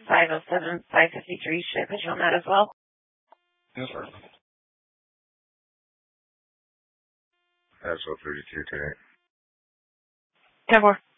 507-553. Should I put you on that as well? Yes, sir. That's 32 today. 10-4.